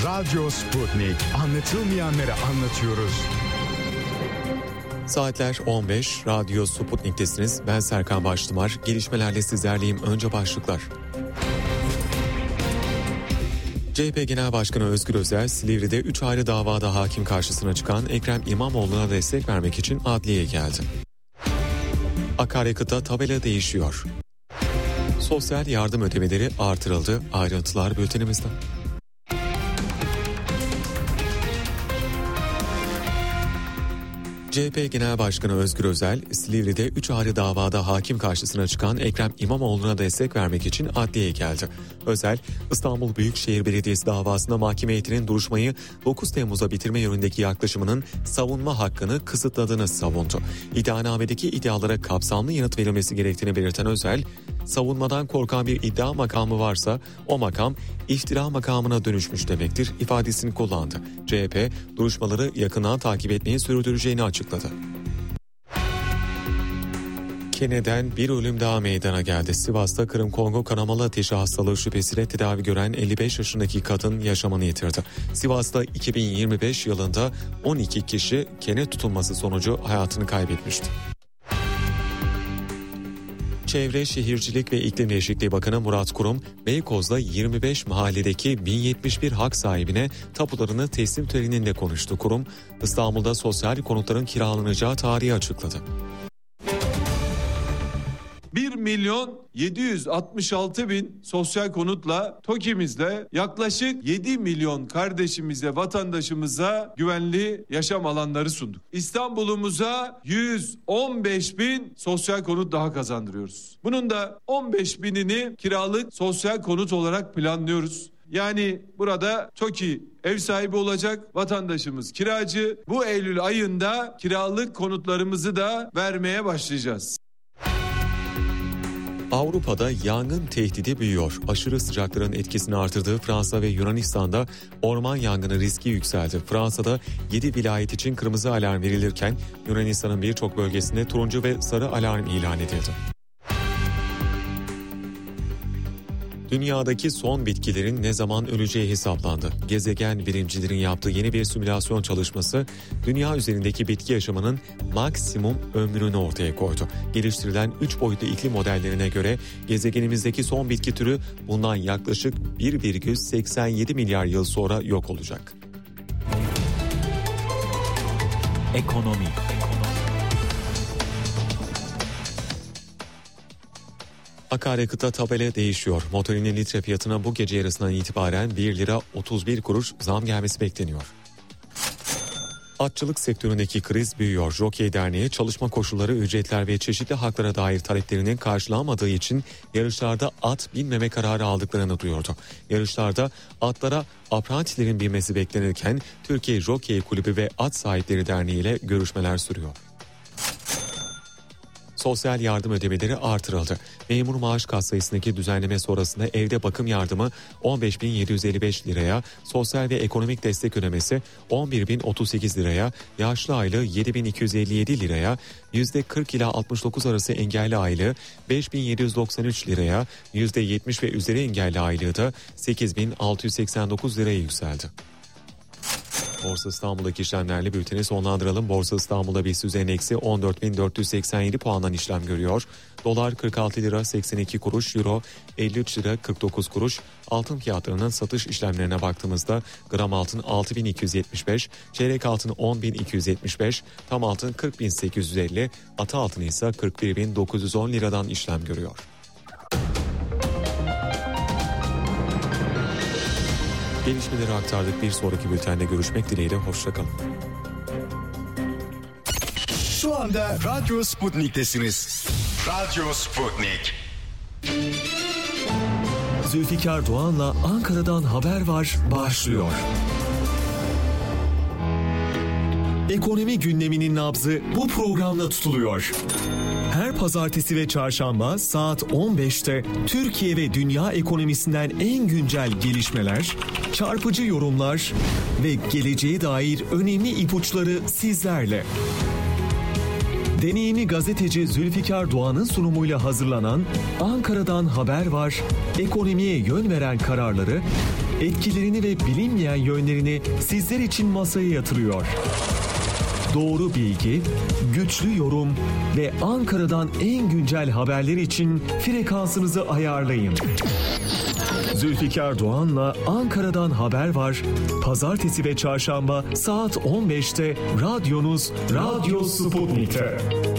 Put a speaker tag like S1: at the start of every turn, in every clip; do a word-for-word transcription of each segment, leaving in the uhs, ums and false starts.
S1: Radyo Sputnik. Anlatılmayanları anlatıyoruz.
S2: Saatler on beş, Radyo Sputnik'tesiniz. Ben Serkan Baştımar. Gelişmelerle sizlerleyim. Önce başlıklar. C H P Genel Başkanı Özgür Özel, Silivri'de üç ayrı davada hakim karşısına çıkan Ekrem İmamoğlu'na destek vermek için adliyeye geldi. Akaryakıtta tabela değişiyor. Sosyal yardım ödemeleri artırıldı. Ayrıntılar bültenimizde. C H P Genel Başkanı Özgür Özel, Silivri'de üç ayrı davada hakim karşısına çıkan Ekrem İmamoğlu'na destek vermek için adliyeye geldi. Özel, İstanbul Büyükşehir Belediyesi davasında mahkeme heyetinin duruşmayı dokuz Temmuz'a bitirme yönündeki yaklaşımının savunma hakkını kısıtladığını savundu. İddianamedeki iddialara kapsamlı yanıt verilmesi gerektiğini belirten Özel, savunmadan korkan bir iddia makamı varsa o makam iftira makamına dönüşmüş demektir ifadesini kullandı. C H P duruşmaları yakından takip etmeyi sürdüreceğini açıkladı. Kene'den bir ölüm daha meydana geldi. Sivas'ta Kırım-Kongo kanamalı ateşi hastalığı şüphesiyle tedavi gören elli beş yaşındaki kadın yaşamını yitirdi. Sivas'ta iki bin yirmi beş yılında on iki kişi kene tutulması sonucu hayatını kaybetmişti. Çevre, Şehircilik ve İklim Değişikliği Bakanı Murat Kurum, Beykoz'da yirmi beş mahalledeki bin yetmiş bir hak sahibine tapularını teslim töreninde konuştu. Kurum, İstanbul'da sosyal konutların kiralanacağı tarihi açıkladı.
S3: bir milyon yedi yüz altmış altı bin sosyal konutla TOKİ'mizle yaklaşık yedi milyon kardeşimize, vatandaşımıza güvenli yaşam alanları sunduk. İstanbul'umuza yüz on beş bin sosyal konut daha kazandırıyoruz. Bunun da on beş binini kiralık sosyal konut olarak planlıyoruz. Yani burada TOKİ ev sahibi olacak, vatandaşımız kiracı. Bu Eylül ayında kiralık konutlarımızı da vermeye başlayacağız.
S2: Avrupa'da yangın tehdidi büyüyor. Aşırı sıcakların etkisini artırdığı Fransa ve Yunanistan'da orman yangını riski yükseldi. Fransa'da yedi vilayet için kırmızı alarm verilirken Yunanistan'ın birçok bölgesinde turuncu ve sarı alarm ilan edildi. Dünyadaki son bitkilerin ne zaman öleceği hesaplandı. Gezegen bilimcilerin yaptığı yeni bir simülasyon çalışması dünya üzerindeki bitki yaşamının maksimum ömrünü ortaya koydu. Geliştirilen üç boyutlu iklim modellerine göre gezegenimizdeki son bitki türü bundan yaklaşık bir virgül seksen yedi milyar yıl sonra yok olacak. Ekonomi. Akaryakıtta tabela değişiyor. Motorinin litre fiyatına bu gece yarısından itibaren bir lira otuz bir kuruş zam gelmesi bekleniyor. Atçılık sektöründeki kriz büyüyor. Jockey Derneği çalışma koşulları, ücretler ve çeşitli haklara dair taleplerinin karşılanmadığı için yarışlarda at binmeme kararı aldıklarını duyurdu. Yarışlarda atlara aprantilerin binmesi beklenirken Türkiye Jockey Kulübü ve At Sahipleri Derneği ile görüşmeler sürüyor. Sosyal yardım ödemeleri artırıldı. Memur maaş katsayısındaki düzenleme sonrasında evde bakım yardımı on beş bin yedi yüz elli beş liraya, sosyal ve ekonomik destek ödemesi on bir bin otuz sekiz liraya, yaşlı aylığı yedi bin iki yüz elli yedi liraya, yüzde kırk ila altmış dokuz arası engelli aylığı beş bin yedi yüz doksan üç liraya, yüzde yetmiş ve üzeri engelli aylığı da sekiz bin altı yüz seksen dokuz liraya yükseldi. Borsa İstanbul'daki işlemlerle bülteni sonlandıralım. Borsa İstanbul'da BIST endeksi on dört bin dört yüz seksen yedi puandan işlem görüyor. Dolar kırk altı lira seksen iki kuruş, Euro elli üç lira kırk dokuz kuruş. Altın fiyatlarının satış işlemlerine baktığımızda gram altın altı bin iki yüz yetmiş beş, çeyrek altın on bin iki yüz yetmiş beş, tam altın kırk bin sekiz yüz elli, ata altın ise kırk bir bin dokuz yüz on liradan işlem görüyor. Gelişmeleri aktardık. Bir sonraki bültende görüşmek dileğiyle. Hoşçakalın.
S1: Şu anda Radyo Sputnik'tesiniz. Radyo Sputnik.
S4: Zülfikar Doğan'la Ankara'dan haber var başlıyor. Ekonomi gündeminin nabzı bu programda tutuluyor. Her pazartesi ve çarşamba saat on beşte Türkiye ve dünya ekonomisinden en güncel gelişmeler, çarpıcı yorumlar ve geleceğe dair önemli ipuçları sizlerle. Deneyimli gazeteci Zülfikar Doğan'ın sunumuyla hazırlanan Ankara'dan haber var, ekonomiye yön veren kararları etkilerini ve bilinmeyen yönlerini sizler için masaya yatırıyor. Doğru bilgi, güçlü yorum ve Ankara'dan en güncel haberler için frekansınızı ayarlayın. Zülfikar Doğan'la Ankara'dan haber var. Pazartesi ve çarşamba saat on beşte radyonuz Radyo Sputnik'te.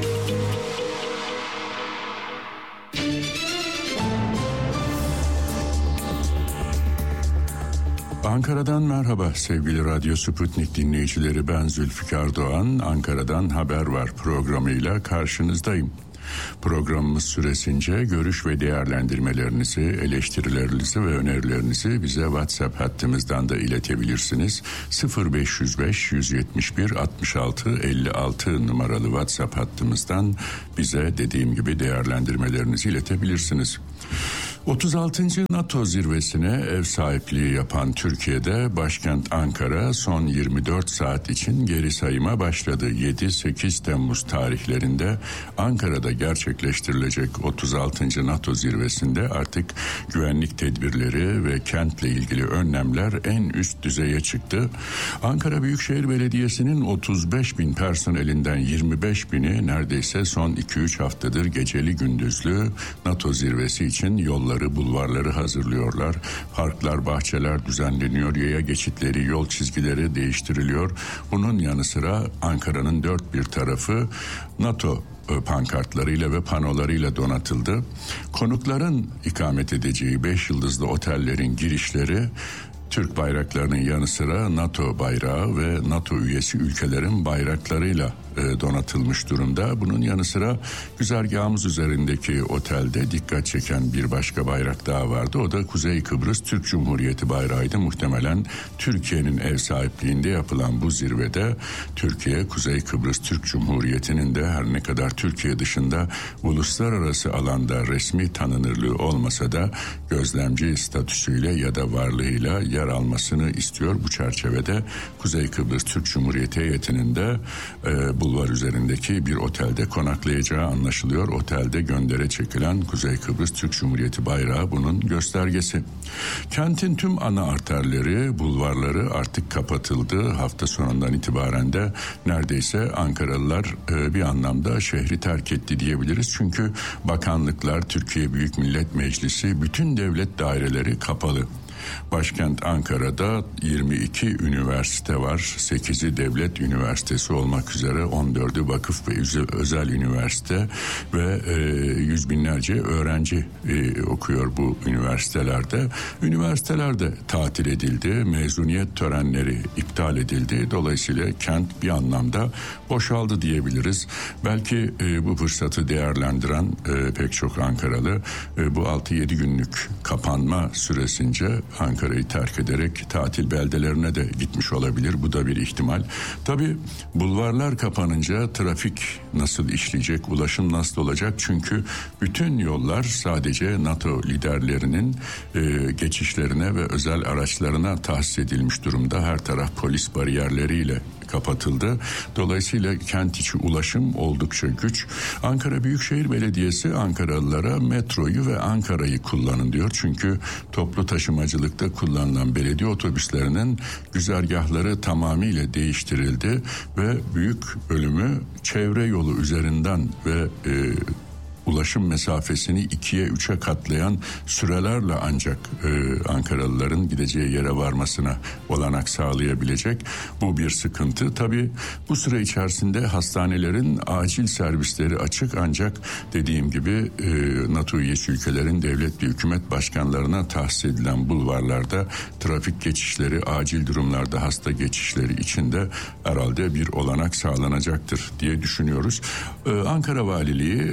S5: Ankara'dan merhaba sevgili Radyo Sputnik dinleyicileri, ben Zülfikar Doğan. Ankara'dan haber var programıyla karşınızdayım. Programımız süresince görüş ve değerlendirmelerinizi, eleştirilerinizi ve önerilerinizi bize WhatsApp hattımızdan da iletebilirsiniz. sıfır beş yüz beş yüz yetmiş bir altmış altı elli altı numaralı WhatsApp hattımızdan bize dediğim gibi değerlendirmelerinizi iletebilirsiniz. otuz altıncı NATO zirvesine ev sahipliği yapan Türkiye'de başkent Ankara son yirmi dört saat için geri sayıma başladı. yedi sekiz Temmuz tarihlerinde Ankara'da gerçekleştirilecek otuz altıncı NATO zirvesinde artık güvenlik tedbirleri ve kentle ilgili önlemler en üst düzeye çıktı. Ankara Büyükşehir Belediyesi'nin otuz beş bin personelinden yirmi beş bini neredeyse son iki üç haftadır geceli gündüzlü NATO zirvesi için yolları, bulvarları hazırlıyorlar. Parklar, bahçeler düzenleniyor, yaya geçitleri, yol çizgileri değiştiriliyor. Bunun yanı sıra Ankara'nın dört bir tarafı NATO pankartlarıyla ve panolarıyla donatıldı. Konukların ikamet edeceği beş yıldızlı otellerin girişleri Türk bayraklarının yanı sıra NATO bayrağı ve NATO üyesi ülkelerin bayraklarıyla e, donatılmış durumda. Bunun yanı sıra güzergahımız üzerindeki otelde dikkat çeken bir başka bayrak daha vardı. O da Kuzey Kıbrıs Türk Cumhuriyeti bayrağıydı. Muhtemelen Türkiye'nin ev sahipliğinde yapılan bu zirvede Türkiye, Kuzey Kıbrıs Türk Cumhuriyeti'nin de her ne kadar Türkiye dışında uluslararası alanda resmi tanınırlığı olmasa da gözlemci statüsüyle ya da varlığıyla yer almasını istiyor. Bu çerçevede Kuzey Kıbrıs Türk Cumhuriyeti heyetinin de e, bulvar üzerindeki bir otelde konaklayacağı anlaşılıyor. Otelde göndere çekilen Kuzey Kıbrıs Türk Cumhuriyeti bayrağı bunun göstergesi. Kentin tüm ana arterleri, bulvarları artık kapatıldı. Hafta sonundan itibaren de neredeyse Ankaralılar e, bir anlamda şehri terk etti diyebiliriz. Çünkü bakanlıklar, Türkiye Büyük Millet Meclisi, bütün devlet daireleri kapalı. Başkent Ankara'da yirmi iki üniversite var. sekizi devlet üniversitesi olmak üzere on dördü vakıf ve özel üniversite ve e, yüz binlerce öğrenci e, okuyor bu üniversitelerde. Üniversitelerde tatil edildi. Mezuniyet törenleri iptal edildi. Dolayısıyla kent bir anlamda boşaldı diyebiliriz. Belki e, bu fırsatı değerlendiren e, pek çok Ankaralı e, bu altı yedi günlük kapanma süresince Ankara'yı terk ederek tatil beldelerine de gitmiş olabilir. Bu da bir ihtimal. Tabii bulvarlar kapanınca trafik nasıl işleyecek, ulaşım nasıl olacak? Çünkü bütün yollar sadece NATO liderlerinin e, geçişlerine ve özel araçlarına tahsis edilmiş durumda. Her taraf polis bariyerleriyle kapatıldı. Dolayısıyla kent içi ulaşım oldukça güç. Ankara Büyükşehir Belediyesi Ankaralılara metroyu ve Ankara'yı kullanın diyor. Çünkü toplu taşımacılıkta kullanılan belediye otobüslerinin güzergahları tamamıyla değiştirildi ve büyük bölümü çevre yolu üzerinden ve e, ulaşım mesafesini ikiye üçe katlayan sürelerle ancak e, Ankaralıların gideceği yere varmasına olanak sağlayabilecek. Bu bir sıkıntı. Tabii bu süre içerisinde hastanelerin acil servisleri açık, ancak dediğim gibi e, NATO üyesi ülkelerin devlet ve hükümet başkanlarına tahsis edilen bulvarlarda trafik geçişleri, acil durumlarda hasta geçişleri için de herhalde bir olanak sağlanacaktır diye düşünüyoruz. E, Ankara Valiliği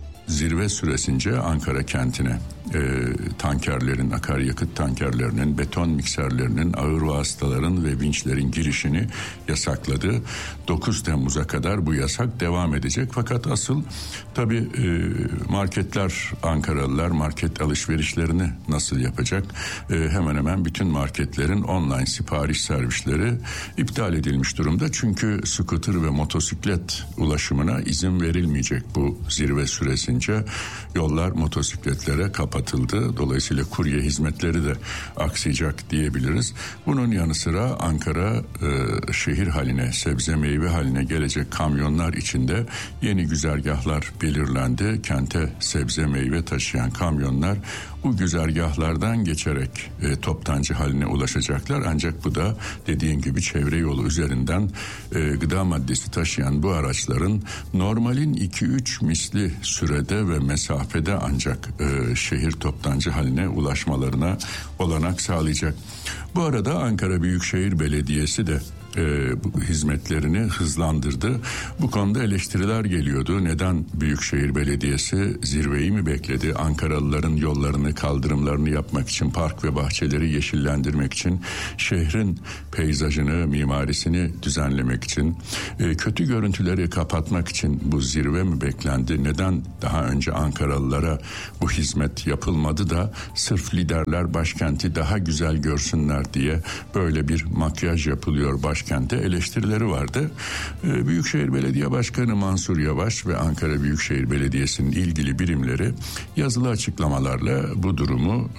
S5: zirve süresince Ankara kentine e, tankerlerin, akaryakıt tankerlerinin, beton mikserlerinin, ağır vasıtaların ve vinçlerin girişini yasakladı. dokuz Temmuz'a kadar bu yasak devam edecek. Fakat asıl tabii e, marketler, Ankaralılar market alışverişlerini nasıl yapacak? E, hemen hemen bütün marketlerin online sipariş servisleri iptal edilmiş durumda. Çünkü scooter ve motosiklet ulaşımına izin verilmeyecek bu zirve süresince. Yollar motosikletlere kapalı. kapatıldı. Dolayısıyla kurye hizmetleri de aksayacak diyebiliriz. Bunun yanı sıra Ankara e, şehir haline, sebze meyve haline gelecek kamyonlar içinde yeni güzergahlar belirlendi. Kente sebze meyve taşıyan kamyonlar bu güzergahlardan geçerek e, toptancı haline ulaşacaklar. Ancak bu da dediğim gibi çevre yolu üzerinden e, gıda maddesi taşıyan bu araçların normalin iki üç misli sürede ve mesafede ancak e, şehir toptancı haline ulaşmalarına olanak sağlayacak. Bu arada Ankara Büyükşehir Belediyesi de E, bu hizmetlerini hızlandırdı. Bu konuda eleştiriler geliyordu. Neden Büyükşehir Belediyesi zirveyi mi bekledi? Ankaralıların yollarını, kaldırımlarını yapmak için, park ve bahçeleri yeşillendirmek için, şehrin peyzajını, mimarisini düzenlemek için, e, kötü görüntüleri kapatmak için bu zirve mi beklendi? Neden daha önce Ankaralılara bu hizmet yapılmadı da sırf liderler başkenti daha güzel görsünler diye böyle bir makyaj yapılıyor başkent? Kente eleştirileri vardı. Büyükşehir Belediye Başkanı Mansur Yavaş ve Ankara Büyükşehir Belediyesi'nin ilgili birimleri yazılı açıklamalarla bu durumu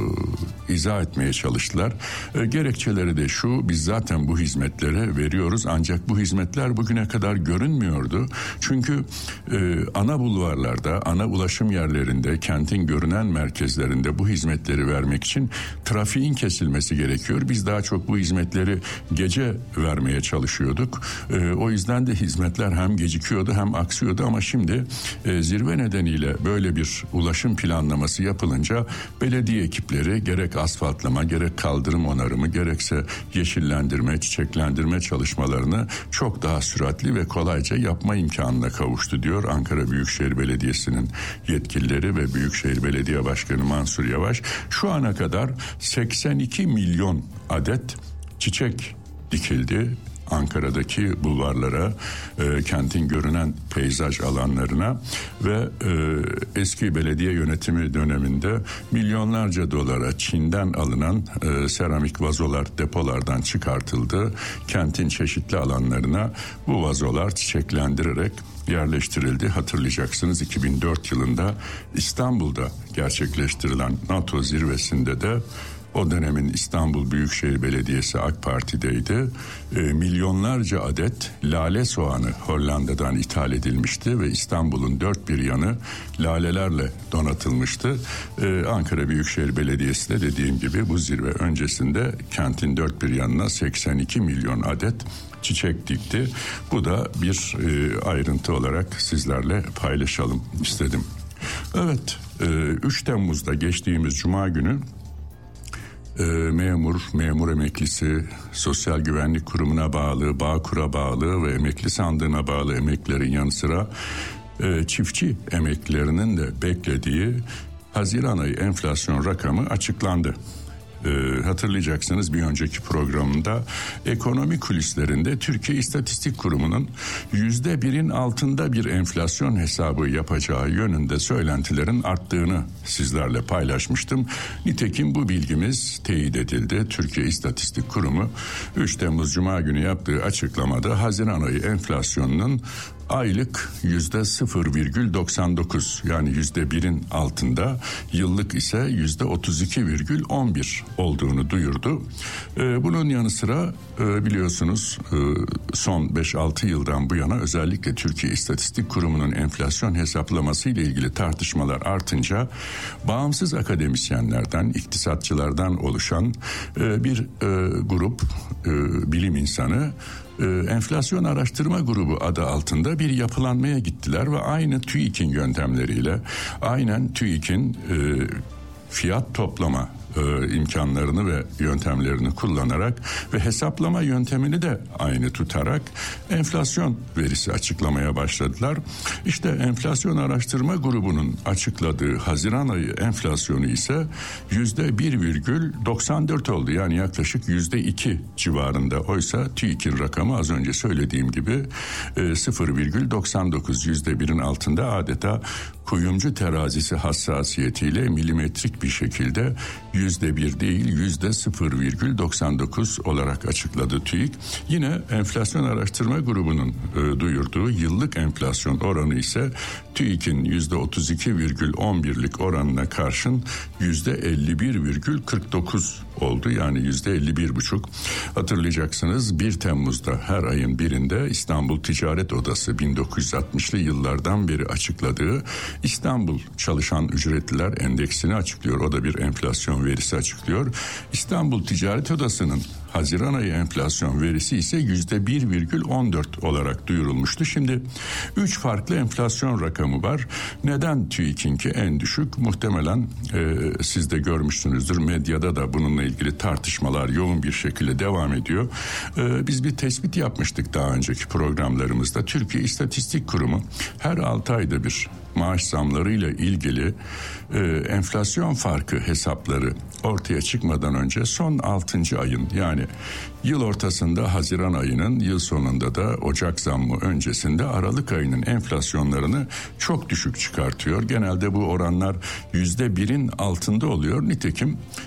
S5: e, izah etmeye çalıştılar. E, gerekçeleri de şu: biz zaten bu hizmetleri veriyoruz ancak bu hizmetler bugüne kadar görünmüyordu. Çünkü e, ana bulvarlarda, ana ulaşım yerlerinde, kentin görünen merkezlerinde bu hizmetleri vermek için trafiğin kesilmesi gerekiyor. Biz daha çok bu hizmetleri gece vermeye çalışıyorduk. E, o yüzden de hizmetler hem gecikiyordu hem aksıyordu ama şimdi e, zirve nedeniyle böyle bir ulaşım planlaması yapılınca belediye ekipleri gerek asfaltlama, gerek kaldırım onarımı, gerekse yeşillendirme, çiçeklendirme çalışmalarını çok daha süratli ve kolayca yapma imkanına kavuştu diyor Ankara Büyükşehir Belediyesi'nin yetkilileri ve Büyükşehir Belediye Başkanı Mansur Yavaş. Şu ana kadar seksen iki milyon adet çiçek dikildi Ankara'daki bulvarlara, e, kentin görünen peyzaj alanlarına ve e, eski belediye yönetimi döneminde milyonlarca dolara Çin'den alınan e, seramik vazolar depolardan çıkartıldı. Kentin çeşitli alanlarına bu vazolar çiçeklendirerek yerleştirildi. Hatırlayacaksınız iki bin dört yılında İstanbul'da gerçekleştirilen NATO zirvesinde de o dönemin İstanbul Büyükşehir Belediyesi AK Parti'deydi. E, milyonlarca adet lale soğanı Hollanda'dan ithal edilmişti ve İstanbul'un dört bir yanı lalelerle donatılmıştı. E, Ankara Büyükşehir Belediyesi de dediğim gibi bu zirve öncesinde kentin dört bir yanına seksen iki milyon adet çiçek dikti. Bu da bir e, ayrıntı olarak sizlerle paylaşalım istedim. Evet, e, üç Temmuz'da geçtiğimiz Cuma günü E, memur, memur emeklisi, Sosyal Güvenlik Kurumu'na bağlı, Bağkur'a bağlı ve emekli sandığına bağlı emeklilerin yanı sıra e, çiftçi emeklilerinin de beklediği Haziran ayı enflasyon rakamı açıklandı. Ee, hatırlayacaksınız bir önceki programda ekonomi kulislerinde Türkiye İstatistik Kurumu'nun yüzde birin altında bir enflasyon hesabı yapacağı yönünde söylentilerin arttığını sizlerle paylaşmıştım. Nitekim bu bilgimiz teyit edildi. Türkiye İstatistik Kurumu üç Temmuz Cuma günü yaptığı açıklamada Haziran ayı enflasyonunun aylık yüzde sıfır virgül doksan dokuz yani yüzde birin altında, yıllık ise yüzde otuz iki virgül on bir olduğunu duyurdu. Ee, bunun yanı sıra e, biliyorsunuz e, son beş altı yıldan bu yana özellikle Türkiye İstatistik Kurumu'nun enflasyon hesaplaması ile ilgili tartışmalar artınca bağımsız akademisyenlerden, iktisatçılardan oluşan e, bir e, grup e, bilim insanı enflasyon araştırma grubu adı altında bir yapılanmaya gittiler ve aynı TÜİK'in yöntemleriyle, aynen TÜİK'in e, fiyat toplama e, imkanlarını ve yöntemlerini kullanarak ve hesaplama yöntemini de aynı tutarak enflasyon verisi açıklamaya başladılar. İşte enflasyon araştırma grubunun açıkladığı Haziran ayı enflasyonu ise yüzde bir virgül doksan dört oldu. Yani yaklaşık yüzde iki civarında. Oysa TÜİK'in rakamı az önce söylediğim gibi e, sıfır virgül doksan dokuz, yüzde birin altında, adeta kuyumcu terazisi hassasiyetiyle milimetrik bir şekilde yüzde bir değil yüzde sıfır virgül doksan dokuz olarak açıkladı TÜİK. Yine enflasyon araştırma grubunun e, duyurduğu yıllık enflasyon oranı ise TÜİK'in yüzde otuz iki virgül on birlik oranına karşın yüzde elli bir virgül kırk dokuz oldu. Yani yüzde elli bir buçuk. Hatırlayacaksınız bir Temmuz'da her ayın birinde İstanbul Ticaret Odası bin dokuz yüz altmışlı yıllardan beri açıkladığı İstanbul Çalışan Ücretliler Endeksini açıklıyor. O da bir enflasyon verisi açıklıyor. İstanbul Ticaret Odası'nın Haziran ayı enflasyon verisi ise yüzde bir virgül on dört olarak duyurulmuştu. Şimdi üç farklı enflasyon rakamı var. Neden TÜİK'inki en düşük? Muhtemelen e, siz de görmüşsünüzdür. Medyada da bununla ilgili tartışmalar yoğun bir şekilde devam ediyor. E, biz bir tespit yapmıştık daha önceki programlarımızda. Türkiye İstatistik Kurumu her altı ayda bir maaş zamlarıyla ilgili e, enflasyon farkı hesapları ortaya çıkmadan önce son altıncı ayın yani yıl ortasında Haziran ayının, yıl sonunda da Ocak zammı öncesinde Aralık ayının enflasyonlarını çok düşük çıkartıyor. Genelde bu oranlar yüzde birin altında oluyor. Nitekim